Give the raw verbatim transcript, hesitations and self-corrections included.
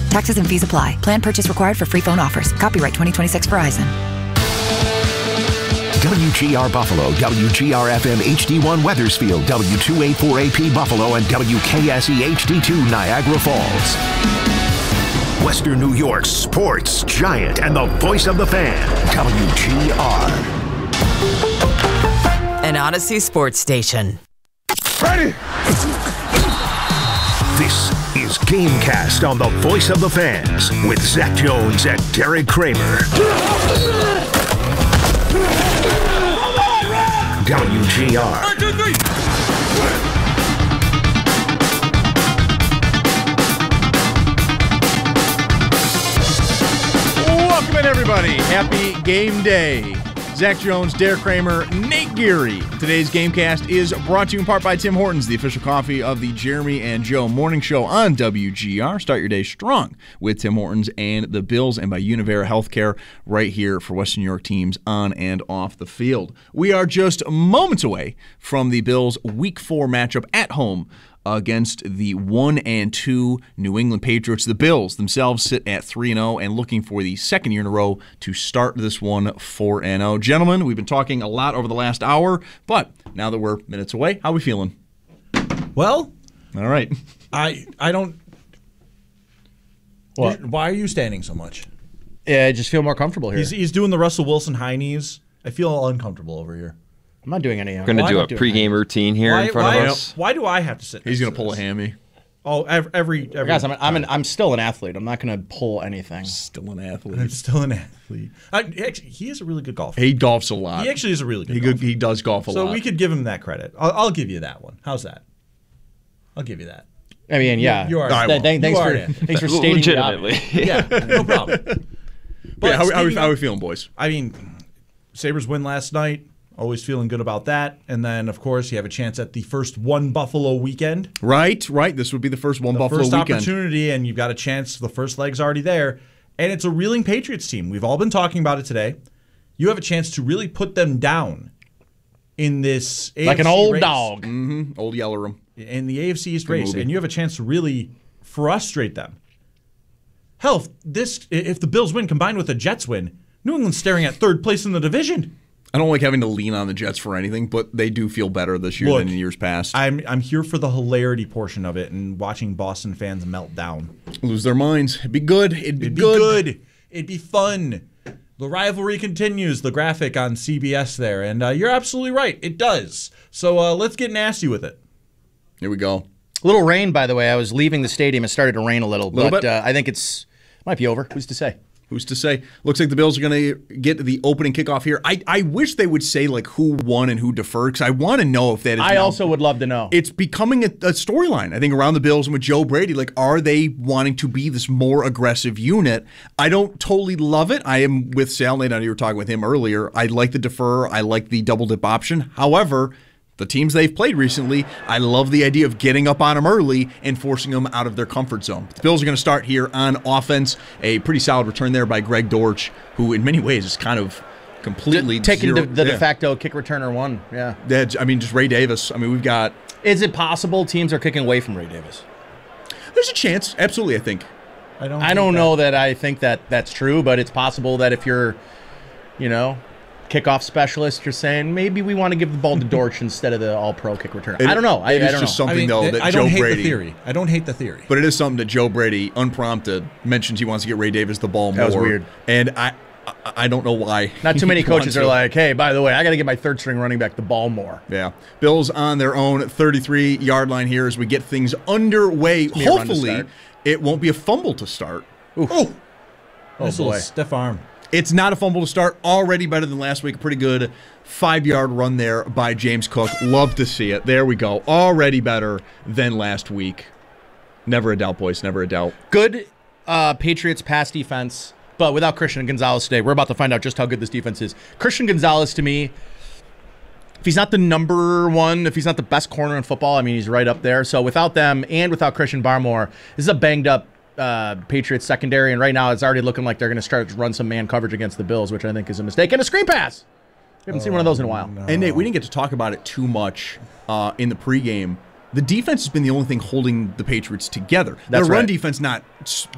Taxes and fees apply. Plan purchase required for free phone offers. Copyright twenty twenty-six Verizon. W G R Buffalo, W G R F M H D one Weathersfield, W two eighty-four A P Buffalo, and W K S E H D two Niagara Falls. Western New York's sports giant and the voice of the fan, W G R. An Odyssey sports station. Ready? This is Gamecast on the voice of the fans with Zach Jones and Derek Kramer. W G R. One, two, three. Welcome in, everybody. Happy game day. Zach Jones, Derek Kramer, Nate Geary. Today's Gamecast is brought to you in part by Tim Hortons, the official coffee of the Jeremy and Joe Morning Show on W G R. Start your day strong with Tim Hortons and the Bills, and by Univera Healthcare right here for Western New York teams on and off the field. We are just moments away from the Bills' Week four matchup at home against the one and two New England Patriots. The Bills themselves sit at three and oh and looking for the second year in a row to start this one four and oh. Gentlemen, we've been talking a lot over the last hour, but now that we're minutes away, how are we feeling? Well, all right. I I don't. What? Why are you standing so much? Yeah, I just feel more comfortable here. He's he's doing the Russell Wilson high knees. I feel uncomfortable over here. I'm not doing any. We're going to do a pregame routine here why, in front why, of us. Why do I have to sit? He's going to pull a hammy. Oh, every every, every guys, I'm I'm, an, I'm still an athlete. I'm not going to pull anything. Still an athlete. I'm still an athlete. I, actually, he is a really good golfer. He golfs a lot. He actually is a really good. He golfer. good, he does golf a so lot. So we could give him that credit. I'll, I'll give you that one. How's that? I'll give you that. I mean, yeah. You, you are. Th- th- thanks, you for, are thanks for stating legitimately. Yeah, no problem. But yeah, how, how, we, how are we of, feeling, boys? I mean, Sabres win last night. Always feeling good about that. And then, of course, you have a chance at the first one Buffalo weekend. Right, right. This would be the first one the Buffalo first weekend. opportunity, and you've got a chance. The first leg's already there. And it's a reeling Patriots team. We've all been talking about it today. You have a chance to really put them down in this A F C like an old race. dog. Mm-hmm. Old Yeller Room. In the A F C East Good race. movie. And you have a chance to really frustrate them. Hell, if, this, if the Bills win combined with the Jets win, New England's staring at third place in the division. I don't like having to lean on the Jets for anything, but they do feel better this year Look, than in years past. I'm I'm here for the hilarity portion of it and watching Boston fans melt down. Lose their minds. It'd be good. It'd be, It'd be good. good. It'd be fun. The rivalry continues, the graphic on C B S there. And uh, you're absolutely right. It does. So uh, let's get nasty with it. Here we go. A little rain, by the way. I was leaving the stadium. It started to rain a little, Little but bit. uh, I think it's might be over. Who's to say? Who's to say? Looks like the Bills are going to get the opening kickoff here. I, I wish they would say like who won and who deferred, because I want to know if that is I now, also would love to know. It's becoming a, a storyline, I think, around the Bills and with Joe Brady. Like, are they wanting to be this more aggressive unit? I don't totally love it. I am with Sal. Nate, I know you were talking with him earlier. I like the defer. I like the double dip option. However, the teams they've played recently, I love the idea of getting up on them early and forcing them out of their comfort zone. The Bills are going to start here on offense. A pretty solid return there by Greg Dortch, who in many ways is kind of completely taking zero, the, the yeah. de facto kick returner one. Yeah. That's, I mean, just Ray Davis. I mean, we've got. Is it possible teams are kicking away from Ray Davis? There's a chance. Absolutely, I think. I don't I don't know that I think that that's true, but it's possible that if you're, you know, kickoff specialist, you're saying maybe we want to give the ball to Dortch instead of the all-pro kick returner. It, I don't know. I, it is I don't just know. something, I mean, though, th- that I Joe don't hate Brady. the theory. I don't hate the theory. But it is something that Joe Brady, unprompted, mentions he wants to get Ray Davis the ball more. That was weird. And I, I, I don't know why. Not too many he wants coaches are to. like, hey, by the way, I got to get my third-string running back the ball more. Yeah. Bills on their own thirty-three-yard line here as we get things underway. be a run to Hopefully, start. it won't be a fumble to start. Oh, Oh, nice boy. little stiff arm. It's not a fumble to start. Already better than last week. A pretty good five-yard run there by James Cook. Love to see it. There we go. Already better than last week. Never a doubt, boys. Never a doubt. Good uh, Patriots pass defense, but without Christian Gonzalez today, we're about to find out just how good this defense is. Christian Gonzalez, to me, if he's not the number one, if he's not the best corner in football, I mean, he's right up there. So without them and without Christian Barmore, this is a banged-up uh, Patriots secondary, and right now it's already looking like they're going to start to run some man coverage against the Bills, which I think is a mistake. And a screen pass! We haven't oh, seen one of those in a while. No. And Nate, we didn't get to talk about it too much uh, in the pregame. The defense has been the only thing holding the Patriots together. That's Their run right. defense not